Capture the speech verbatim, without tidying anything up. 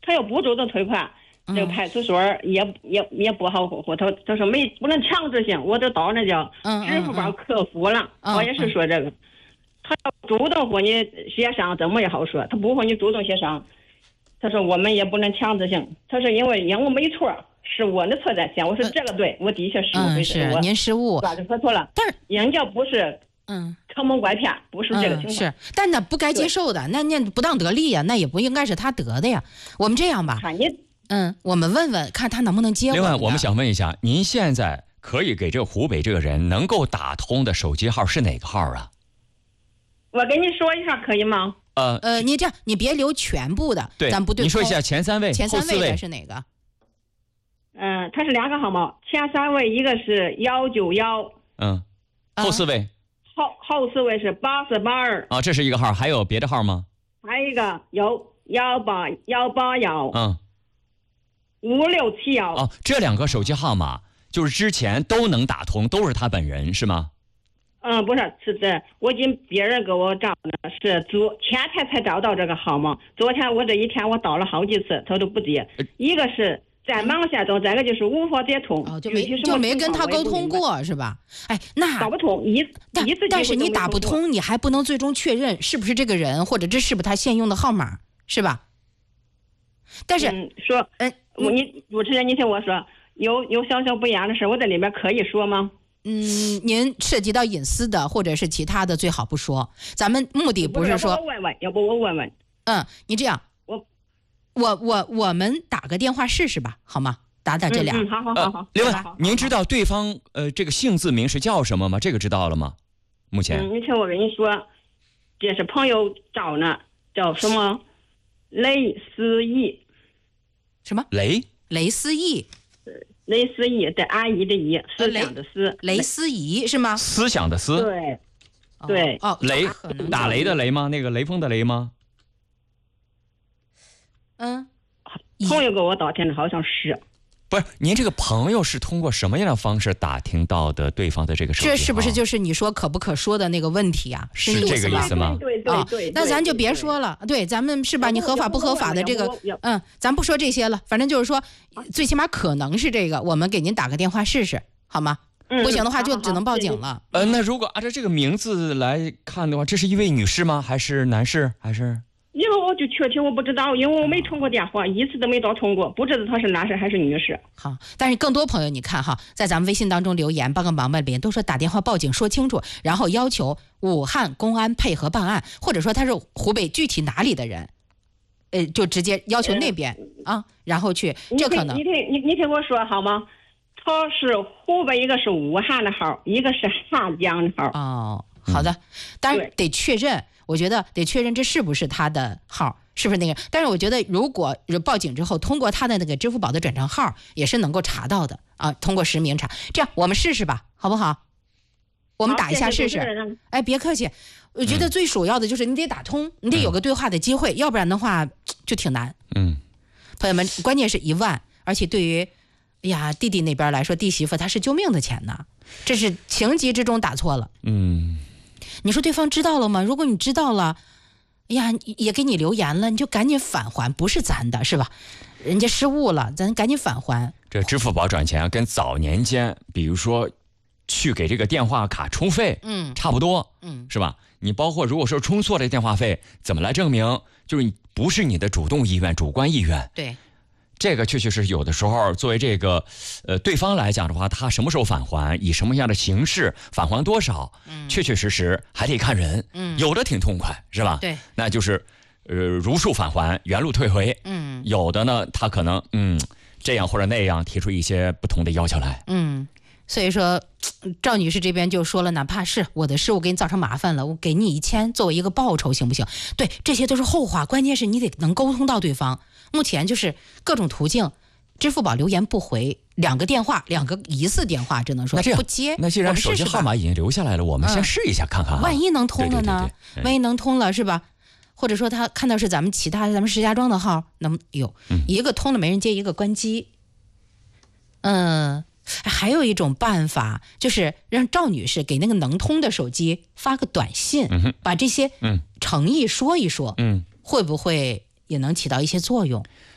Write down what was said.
他要不主动退款，这个派出所也也也不好回复。他他说没不能强制性，我都到那叫支付宝客服了， 嗯嗯、 我也是说这个。他要主动和你协商，怎么也好说；他不和你主动协商，他说我们也不能强制性。他说因为因为我没错，是我的错在先。我说这个对，我的确失误， 嗯，是您失误， 抓着说错了。 但是人家不是嗯坑蒙拐骗，不是这个情况。 嗯、是，但那不该接受的，那那不当得利呀，那也不应该是他得的呀。我们这样吧，嗯，我们问问看他能不能接我。 另外，我们想问一下，您现在可以给这个湖北这个人能够打通的手机号是哪个号啊？ 我跟你说一下可以吗？ 呃呃，你这样，你别留全部的， 对， 咱不对。 你说一下前三位， 前三位的是哪个？ 嗯、呃，它是两个号码，前三位一个是幺九幺， 嗯，后四位， 后后四位是八四八二。 啊，这是一个号，还有别的号吗？ 还有一个有幺八幺八幺， 嗯， 五六七幺。 哦，这两个手机号码就是之前都能打通，都是他本人是吗？ 嗯，不是，是这我经别人给我找的，是昨前天才找到这个号码。昨天我这一天我打了好几次，他都不接。一个是在忙线中，再一个就是无法接通， 哦、就没就没跟他沟通过是吧？哎，那打不通，一但一次但是你打不通，你还不能最终确认是不是这个人，或者这是不是他现用的号码，是吧？但是、 嗯、说，嗯，我你主持人，你听我说，有有小小不一样的事，我在里面可以说吗？ 嗯，您涉及到隐私的或者是其他的，最好不说。咱们目的不是说， 要不我问问，要不我问问。 嗯，你这样， 我我我我们打个电话试试吧，好吗？打打这俩。 嗯，好好好好。 呃、另外，您知道对方呃这个姓字名是叫什么吗？这个知道了吗？目前。 嗯，你听我跟你说，这是朋友找呢，叫什么？雷思义。 什么？ 雷？ 雷思义。 雷思义，这阿姨的姨，思想的思， 雷思怡是吗？ 思想的思， 对，对， 哦， 雷，打雷的雷吗？那个雷锋的雷吗？ 嗯， 朋友给我打听的，好像是。 不是，您这个朋友是通过什么样的方式打听到的对方的这个手机号？ 这是不是就是你说可不可说的那个问题啊？ 是这个意思吗？ 对对对。 那咱就别说了，对，咱们是吧？你合法不合法的这个，嗯，咱不说这些了，反正就是说，最起码可能是这个，我们给您打个电话试试，好吗？不行的话就只能报警了。 呃，那如果按照这个名字来看的话，这是一位女士吗？还是男士？还是？ 因为我就确切我不知道，因为我没通过电话，一次都没打通过，不知道他是男士还是女士。 好，但是更多朋友你看哈，在咱们微信当中留言帮个忙吧，里面都说打电话报警说清楚，然后要求武汉公安配合办案，或者说他是湖北具体哪里的人，呃，就直接要求那边、嗯、啊，然后去，这可能你听你你听我说好吗？他是湖北，一个是武汉的号，一个是汉江的号。 哦，好的，当然得确认。我觉得得确认这是不是他的号，是不是那个？但是我觉得，如果报警之后，通过他的那个支付宝的转账号，也是能够查到的啊。通过实名查，这样我们试试吧，好不好？我们打一下试试。哎，别客气。我觉得最首要的就是你得打通，你得有个对话的机会，嗯、要不然的话就挺难。 嗯， 朋友们，关键是一万，而且对于哎呀弟弟那边来说，弟媳妇他是救命的钱呢，这是情急之中打错了。 嗯。 你说对方知道了吗？如果你知道了，哎呀，也给你留言了，你就赶紧返还，不是咱的，是吧？人家失误了，咱赶紧返还。 这支付宝转钱跟早年间，比如说去给这个电话卡充费， 嗯， 差不多， 嗯， 是吧？你包括如果说充错了电话费，怎么来证明？就是你不是你的主动意愿、主观意愿， 对。 这个确确实有的时候，作为这个，呃，对方来讲的话，他什么时候返还，以什么样的形式返还多少， 嗯， 确确实实还得看人， 嗯， 有的挺痛快，是吧？ 对， 那就是，呃，如数返还，原路退回， 嗯， 有的呢，他可能，嗯，这样或者那样提出一些不同的要求来， 嗯，所以说，赵女士这边就说了，哪怕是我的事，我给你造成麻烦了，我给你一千作为一个报酬，行不行？对，这些都是后话，关键是你得能沟通到对方。目前就是各种途径，支付宝留言不回，两个电话，两个疑似电话，只能说不接。 那既然手机号码已经留下来了，我们先试一下看看、啊嗯，万一能通了呢？ 对对对对万一能通了是吧？或者说他看到是咱们其他咱们石家庄的号，能有、嗯、一个通了没人接，一个关机。嗯，还有一种办法就是让赵女士给那个能通的手机发个短信， 嗯、 把这些诚意说一说， 嗯， 会不会也能起到一些作用？